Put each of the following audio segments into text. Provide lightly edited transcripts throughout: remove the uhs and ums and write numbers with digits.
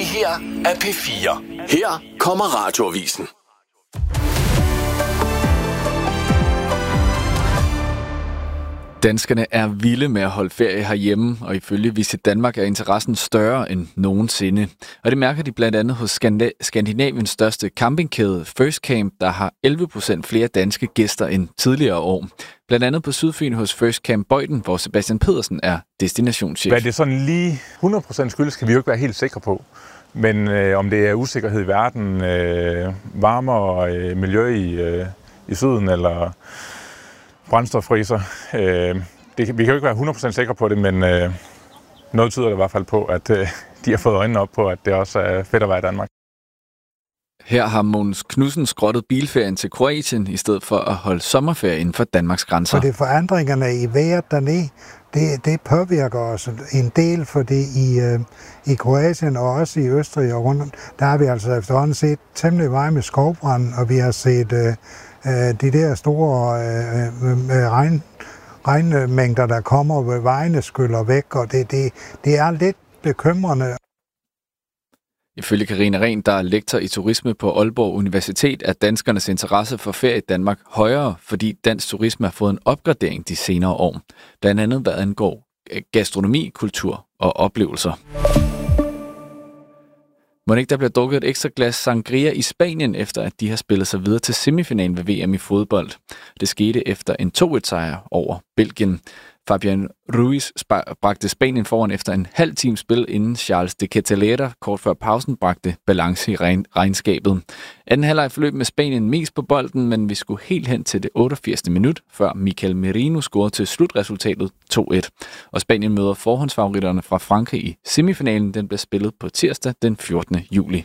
her er P4. Her kommer Radioavisen. Danskerne er vilde med at holde ferie herhjemme, og ifølge Visit Danmark er interessen større end nogensinde. Og det mærker de blandt andet hos Skandinaviens største campingkæde First Camp, der har 11% flere danske gæster end tidligere år. Blandt andet på Sydfyn hos First Camp Bøjden, hvor Sebastian Pedersen er destinationschef. Hvad det sådan lige 100% skyldes, kan vi jo ikke være helt sikre på. Men om det er usikkerhed i verden, varmere miljø i syden eller brændstoffriser. Vi kan jo ikke være 100% sikre på det, men noget tyder det i hvert fald på, at de har fået øjnene op på, at det også er fedt at være i Danmark. Her har Mogens Knudsen skrottet bilferien til Kroatien i stedet for at holde sommerferie inden for Danmarks grænser. For det forandringerne i vejret dernede, det påvirker os en del, fordi i Kroatien og også i Østrig og rundt, der har vi altså efterhånden set temmelig meget med skovbrand, og vi har set de der store regnmængder, der kommer ved vejene, skyller væk, og det er lidt bekymrende. Ifølge Karina Rehn, der er lektor i turisme på Aalborg Universitet, er danskernes interesse for ferie i Danmark højere, fordi dansk turisme har fået en opgradering de senere år. Blandt andet hvad angår gastronomi, kultur og oplevelser. Må ikke der bliver drukket et ekstra glas sangria i Spanien, efter at de har spillet sig videre til semifinalen ved VM i fodbold. Det skete efter en 2-1-sejr over Belgien. Fabian Ruiz bragte Spanien foran efter en halv times spil, inden Charles de Ketelera kort før pausen bragte balance i regnskabet. Anden halvleg forløb med Spanien mest på bolden, men vi skulle helt hen til det 88. minut, før Mikel Merino scorede til slutresultatet 2-1. Og Spanien møder forhåndsfavoritterne fra Frankrig i semifinalen. Den bliver spillet på tirsdag den 14. juli.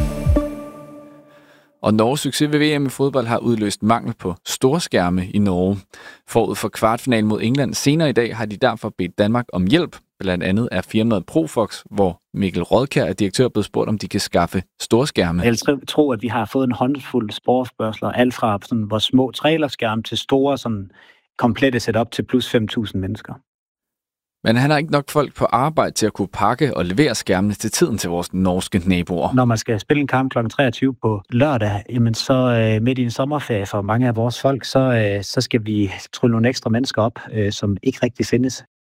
Og Norges succes ved VM i fodbold har udløst mangel på storskærme i Norge. Forud for kvartfinalen mod England senere i dag har de derfor bedt Danmark om hjælp. Blandt andet er firmaet Profox, hvor Mikkel Rodkjær er direktør, blevet spurgt, om de kan skaffe storskærme. Jeg tror, at vi har fået en håndfuld sportsbørsler, alt fra sådan, hvor små trailerskærme til store sådan, komplette setup til plus 5.000 mennesker. Men han har ikke nok folk på arbejde til at kunne pakke og levere skærmene til tiden til vores norske naboer. Når man skal spille en kamp kl. 23 på lørdag, jamen så midt i en sommerferie for mange af vores folk, så skal vi trylle nogle ekstra mennesker op, som ikke rigtig findes.